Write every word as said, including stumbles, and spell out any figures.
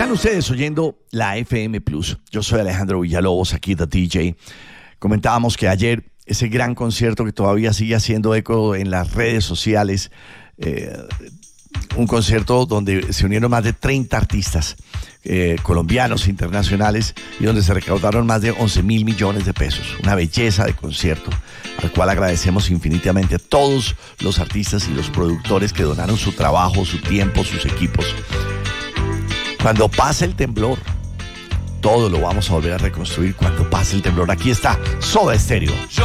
Están ustedes oyendo la F M Plus. Yo soy Alejandro Villalobos, aquí The D J. Comentábamos que ayer ese gran concierto que todavía sigue haciendo eco en las redes sociales, eh, un concierto donde se unieron más de treinta artistas eh, colombianos, internacionales, y donde se recaudaron más de once mil millones de pesos. Una belleza de concierto, al cual agradecemos infinitamente a todos los artistas y los productores que donaron su trabajo, su tiempo, sus equipos. Cuando pase el temblor, todo lo vamos a volver a reconstruir. Cuando pase el temblor, aquí está Soda Stereo.